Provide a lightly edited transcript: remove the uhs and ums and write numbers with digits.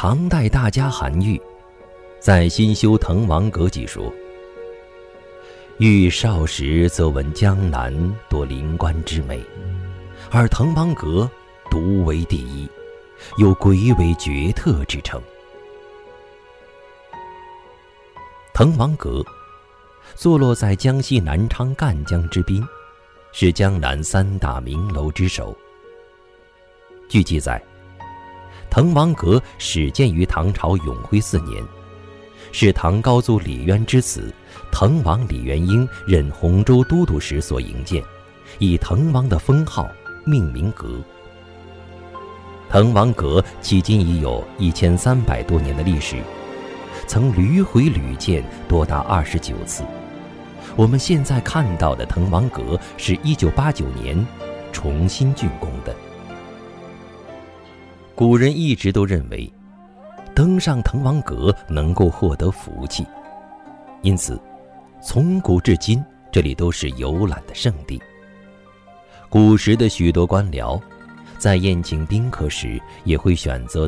唐代大家韩愈在《新修滕王阁记》说：愈少时则闻江南多灵官之美，而滕王阁独为第一，有鬼尾绝特之称。滕王阁坐落在江西南昌赣江之滨，是江南3大名楼之首。据记载，滕王阁始建于唐朝永徽4年，是唐高祖李渊之子滕王李元婴任洪州都督时所营建，以滕王的封号命名阁。滕王阁迄今已有1300多年的历史，曾屡毁屡建多达29次。我们现在看到的滕王阁是1989年重新竣工的。古人一直都认为登上滕王阁能够获得福气，因此从古至今这里都是游览的圣地。古时的许多官僚在宴请宾客时也会选择